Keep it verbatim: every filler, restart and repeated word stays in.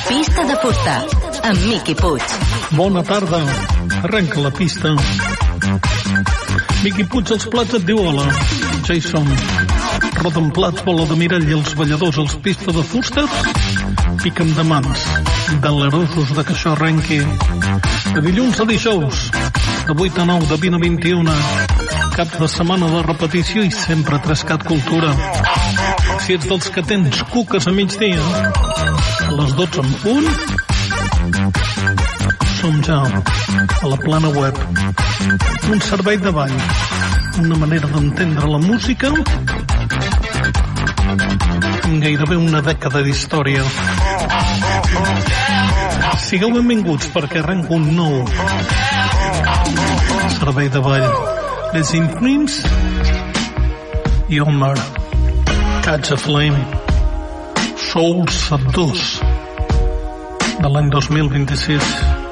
Pista de fusta, amb Miqui Puig. Bona tarda. Arrenca la pista. Miqui Puig als plats et diu hola. Jason. Roda en plats, bola de mirall i els balladors als pista de fusta. Piquen de mans. Delerosos de que això arrenqui. De dilluns a dijous. De vuit a nou, de vint a vint-i-una. Caps de setmana de repetició i sempre Trescat Cultura. Si ets dels que tens cuques a migdia, a les dotze en punt, som ja a la plana web. Un servei de ball, una manera d'entendre la música amb gairebé una dècada d'història. Sigueu benvinguts perquè arrenca un nou servei de ball. Les Imprints i Omar. Catch a Flame, Soul Seduce, de l'any dos mil vint-i-sis.